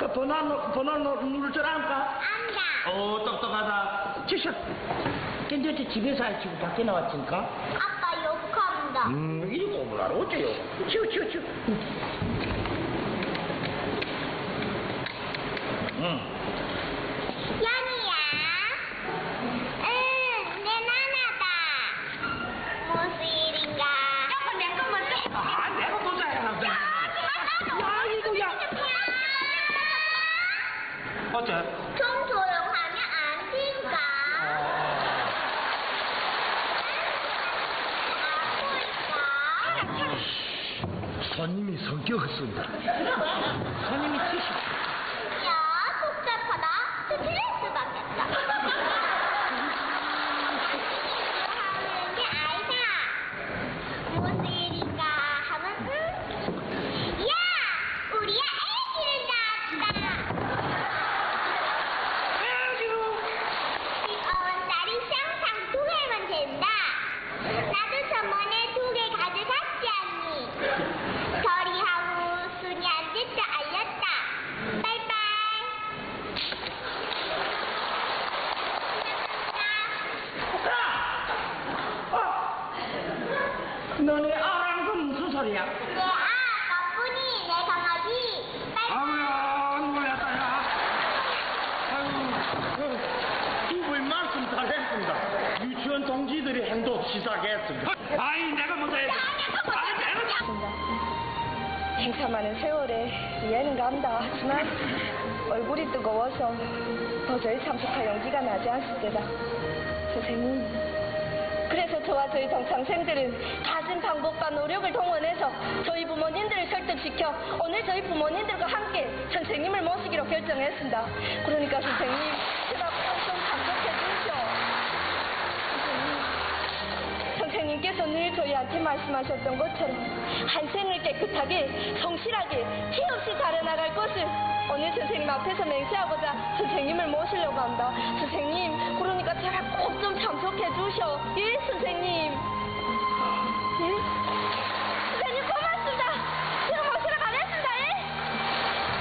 그 번호 누를 줄 알까? 안다. 똑똑하다. 지셔. 근데 어째 집에서 할지고 밖에 나왔지니까? 아빠 욕한다. 이리 고문하라. 어째요? 치우. 연이야. 응, 내 나나다. 무슨 일인가? 저거 내 거면 돼. 내가 도자야. 야, 이거야. 어째? 좀 조용하면 안 된가? 손님이 성격을 쓴다. 손님이 치시. 야, 복잡하다. 스트레스 받겠다. 하는 게 아니다. 무슨 일인가 하면 야, 우리야 애기를 낳았다. 딸이 쌍쌍 2개면 된다. 나도 저번에 2개 가져갔지 않니? 저리하고 순이한테 또 알렸다. 빠이빠이. 너네 아랑 그 무슨 소리야? 내 너뿐이 내 강아지. 빠이빠이. 아무야, 뭐야, 야. 아이고, 두부의 말씀 잘했습니다. 유치원 동지들이 행동 시작했습니다. 아이, 내가 먼저 해. 행사 많은 세월에 이해는 간다 하지만 얼굴이 뜨거워서 도저히 참석할 용기가 나지 않을 때다. 선생님, 그래서 저와 저희 동창생들은 가진 방법과 노력을 동원해서 저희 부모님들을 설득시켜 오늘 저희 부모님들과 함께 선생님을 모시기로 결정했습니다. 그러니까 선생님, 제가 좀 참석해 주시오. 선생님께서 늘 저희한테 말씀하셨던 것처럼 한 생을 깨끗하게 성실하게 티 없이 살아나갈 것을 오늘 선생님 앞에서 맹세하고자 선생님을 모시려고 한다. 선생님, 그러니까 제가 꼭 좀 참석해 주셔. 예, 선생님.